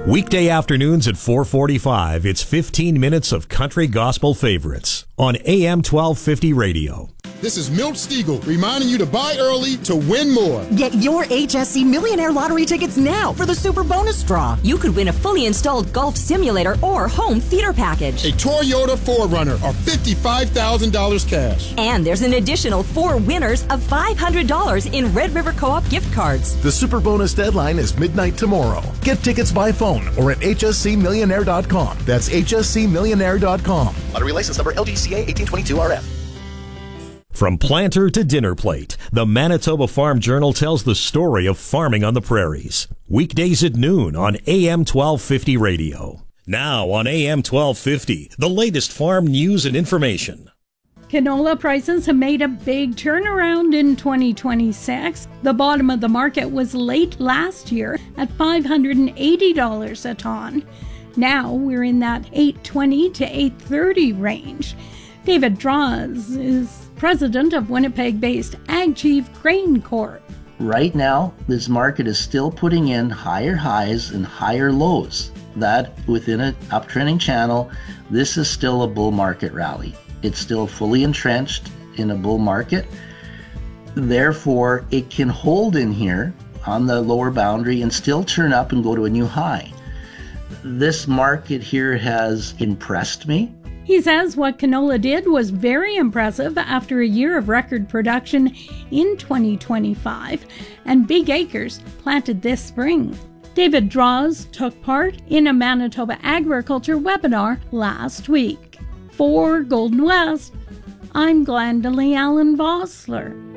Weekday afternoons at 4:45, it's 15 minutes of country gospel favorites on AM 1250 radio. This is Milt Stiegel reminding you to buy early to win more. Get your HSC Millionaire Lottery tickets now for the Super Bonus Draw. You could win a fully installed golf simulator or home theater package. A Toyota 4Runner or $55,000 cash. And there's an additional 4 winners of $500 in Red River Co-op gift cards. The Super Bonus deadline is midnight tomorrow. Get tickets by phone or at hscmillionaire.com. That's hscmillionaire.com. Lottery license number LGCA 1822RF. From planter to dinner plate, the Manitoba Farm Journal tells the story of farming on the prairies. Weekdays at noon on AM 1250 radio. Now on AM 1250, the latest farm news and information. Canola prices have made a big turnaround in 2026. The bottom of the market was late last year at $580 a ton. Now we're in that $820 to $830 range. David Draws is president of Winnipeg-based AgChief Grain Corp. Right now, this market is still putting in higher highs and higher lows. That within an uptrending channel, this is still a bull market rally. It's still fully entrenched in a bull market. Therefore, it can hold in here on the lower boundary and still turn up and go to a new high. This market here has impressed me. He says what canola did was very impressive after a year of record production in 2025 and big acres planted this spring. David Draws took part in a Manitoba agriculture webinar last week. For Golden West, I'm Glendalee Allen Vossler.